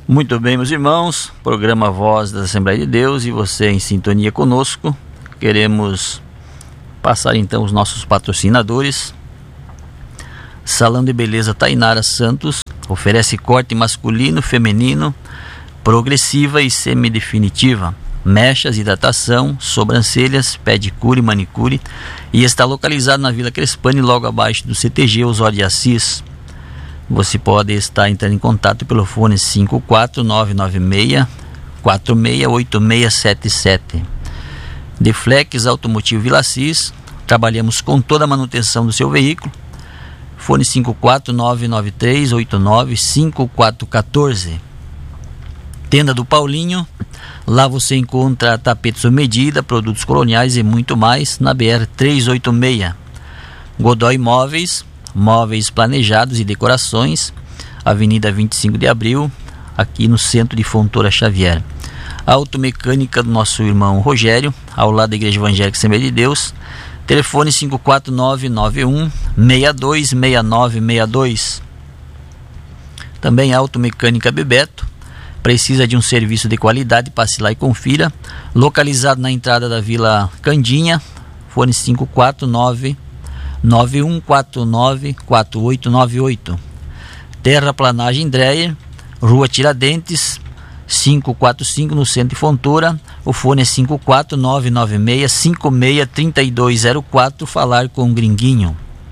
Muito bem, meus irmãos, programa Voz da Assembleia de Deus e você em sintonia conosco. Queremos passar então os nossos patrocinadores. Salão de Beleza Tainara Santos oferece corte masculino, feminino, progressiva e semidefinitiva, mechas, hidratação, sobrancelhas, pedicure e manicure, e está localizado na Vila Crespani, logo abaixo do CTG Osório de Assis. Você pode estar entrando em contato pelo fone 54996-468677. Deflex Automotivo Vila Assis, trabalhamos com toda a manutenção do seu veículo. Fone 54993895414. Tenda do Paulinho, lá você encontra tapetes sob medida, produtos coloniais e muito mais na BR 386. Godoy Móveis, móveis planejados e decorações, Avenida 25 de Abril, aqui no centro de Fontoura Xavier. Automecânica do nosso irmão Rogério, ao lado da Igreja Evangélica Assembleia de Deus. Telefone 54991-626962. Também Automecânica Bebeto. Precisa de um serviço de qualidade? Passe lá e confira. Localizado na entrada da Vila Candinha. Fone 549-9149-4898. Terraplanagem Dreyer, Rua Tiradentes 545, no centro de Fontoura. O fone é 54996563204. Falar com o Gringuinho.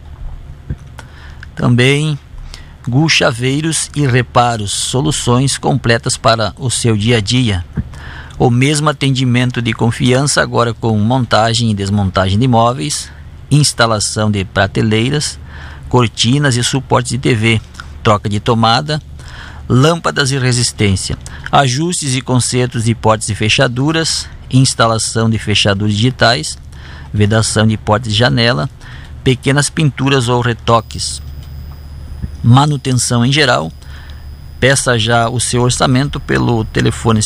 Também Gu Chaveiros e Reparos, soluções completas para o seu dia a dia. O mesmo atendimento de confiança, agora com montagem e desmontagem de móveis, instalação de prateleiras, cortinas e suportes de TV, troca de tomada, lâmpadas e resistência, ajustes e consertos de portas e fechaduras, instalação de fechaduras digitais, vedação de portas e janela, pequenas pinturas ou retoques, manutenção em geral. Peça já o seu orçamento pelo telefone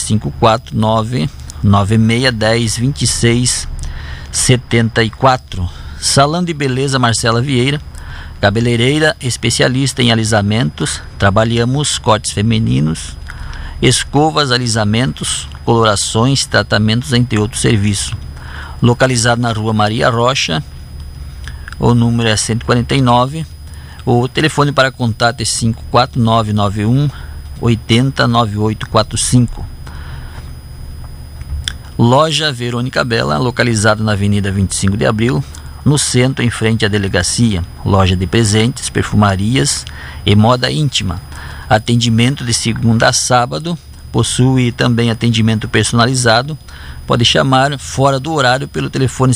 549-9610-2674. Salão de Beleza Marcela Vieira, cabeleireira especialista em alisamentos. Trabalhamos cortes femininos, escovas, alisamentos, colorações, tratamentos, entre outros serviços. Localizado na Rua Maria Rocha, o número é 149. O telefone para contato é 54991 809845. Loja Verônica Bela, localizada na Avenida 25 de Abril, no centro, em frente à delegacia. Loja de presentes, perfumarias e moda íntima. Atendimento de segunda a sábado. Possui também atendimento personalizado. Pode chamar fora do horário pelo telefone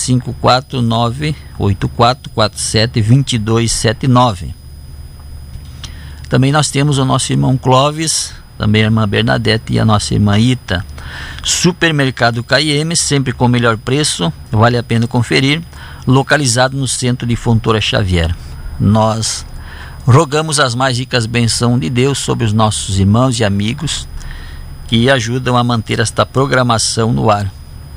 549-8447-2279. Também nós temos o nosso irmão Clóvis, também a irmã Bernadette e a nossa irmã Ita. Supermercado KM, sempre com o melhor preço, vale a pena conferir. Localizado no centro de Fontoura Xavier. Nós rogamos as mais ricas bênçãos de Deus sobre os nossos irmãos e amigos que ajudam a manter esta programação no ar.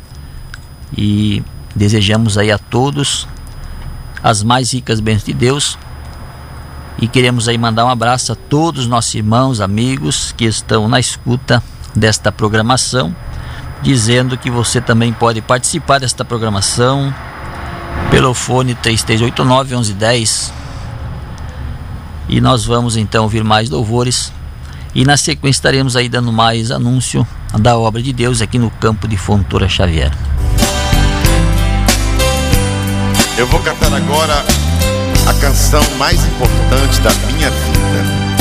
E desejamos aí a todos as mais ricas bênçãos de Deus. E queremos aí mandar um abraço a todos os nossos irmãos, amigos que estão na escuta desta programação, dizendo que você também pode participar desta programação pelo fone 3389-1110. E nós vamos então ouvir mais louvores e na sequência estaremos aí dando mais anúncio da obra de Deus aqui no campo de Fontoura Xavier. Eu vou cantar agora a canção mais importante da minha vida.